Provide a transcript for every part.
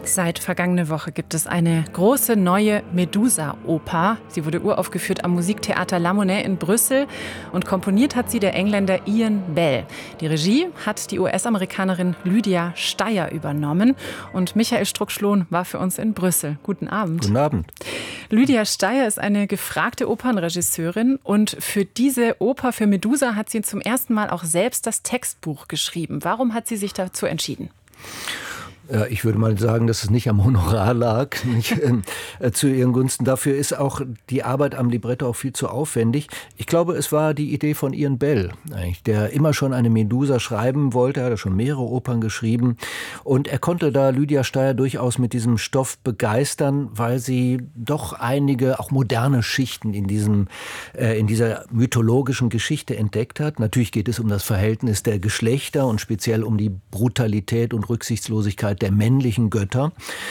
Seit vergangener Woche gibt es eine große neue Medusa-Oper. Sie wurde uraufgeführt am Musiktheater La Monnaie in Brüssel und komponiert hat sie der Engländer Ian Bell. Die Regie hat die US-Amerikanerin Lydia Steyer übernommen und Michael Struck-Schlohn war für uns in Brüssel. Guten Abend. Guten Abend. Lydia Steyer ist eine gefragte Opernregisseurin und für diese Oper, für Medusa, hat sie zum ersten Mal auch selbst das Textbuch geschrieben. Warum hat sie sich dazu entschieden? Ja, ich würde mal sagen, dass es nicht am Honorar lag, nicht zu ihren Gunsten. Dafür ist auch die Arbeit am Libretto auch viel zu aufwendig. Ich glaube, es war die Idee von Ian Bell, eigentlich, der immer schon eine Medusa schreiben wollte. Er hat schon mehrere Opern geschrieben. Und er konnte da Lydia Steyer durchaus mit diesem Stoff begeistern, weil sie doch einige, auch moderne Schichten in dieser mythologischen Geschichte entdeckt hat. Natürlich geht es um das Verhältnis der Geschlechter und speziell um die Brutalität und Rücksichtslosigkeit der männlichen Götter.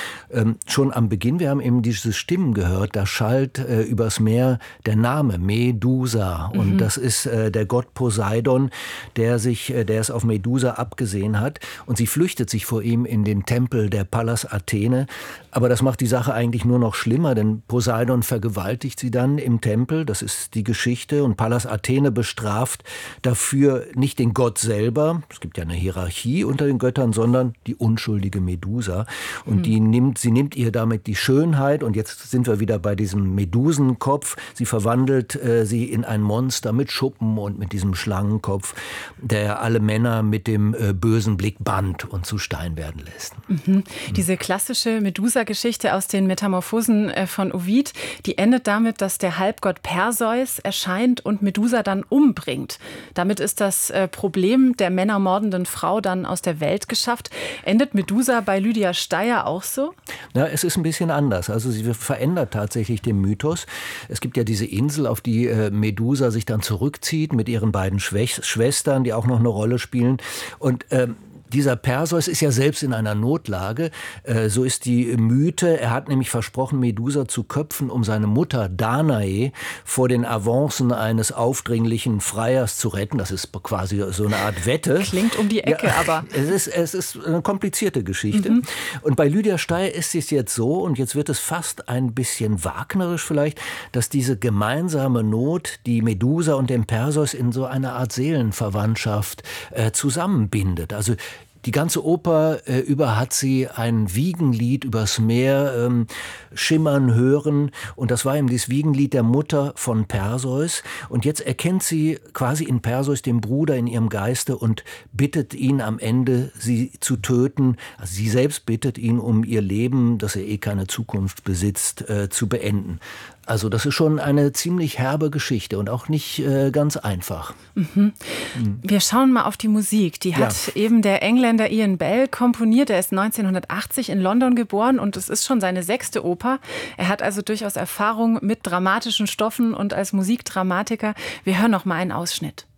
Schon am Beginn, wir haben eben diese Stimmen gehört, da schallt übers Meer der Name Medusa. Und das ist der Gott Poseidon, der es auf Medusa abgesehen hat. Und sie flüchtet sich vor ihm in den Tempel der Pallas Athene. Aber das macht die Sache eigentlich nur noch schlimmer, denn Poseidon vergewaltigt sie dann im Tempel. Das ist die Geschichte. Und Pallas Athene bestraft dafür nicht den Gott selber, es gibt ja eine Hierarchie unter den Göttern, sondern die unschuldige Medusa. Und sie nimmt ihr damit die Schönheit. Und jetzt sind wir wieder bei diesem Medusenkopf. Sie verwandelt sie in ein Monster mit Schuppen und mit diesem Schlangenkopf, der alle Männer mit dem bösen Blick bannt und zu Stein werden lässt. Diese klassische Medusa-Geschichte aus den Metamorphosen von Ovid, die endet damit, dass der Halbgott Perseus erscheint und Medusa dann umbringt. Damit ist das Problem der männermordenden Frau dann aus der Welt geschafft. Endet Medusa bei Lydia Steyer auch so? Na, es ist ein bisschen anders. Also sie verändert tatsächlich den Mythos. Es gibt ja diese Insel, auf die Medusa sich dann zurückzieht mit ihren beiden Schwestern, die auch noch eine Rolle spielen. Und dieser Perseus ist ja selbst in einer Notlage, so ist die Mythe. Er hat nämlich versprochen, Medusa zu köpfen, um seine Mutter Danae vor den Avancen eines aufdringlichen Freiers zu retten. Das ist quasi so eine Art Wette. Klingt um die Ecke, ja, aber... Es ist eine komplizierte Geschichte. Und bei Lydia Steyer ist es jetzt so, und jetzt wird es fast ein bisschen wagnerisch vielleicht, dass diese gemeinsame Not die Medusa und den Perseus in so eine Art Seelenverwandtschaft zusammenbindet. Also die ganze Oper über hat sie ein Wiegenlied übers Meer schimmern hören. Und das war eben dieses Wiegenlied der Mutter von Perseus. Und jetzt erkennt sie quasi in Perseus den Bruder in ihrem Geiste und bittet ihn am Ende, sie zu töten. Also sie selbst bittet ihn, um ihr Leben, das er keine Zukunft besitzt, zu beenden. Also das ist schon eine ziemlich herbe Geschichte und auch nicht ganz einfach. Wir schauen mal auf die Musik. Die hat eben der Engländer Ian Bell komponiert. Er ist 1980 in London geboren und es ist schon seine 6. Oper. Er hat also durchaus Erfahrung mit dramatischen Stoffen und als Musikdramatiker. Wir hören noch mal einen Ausschnitt.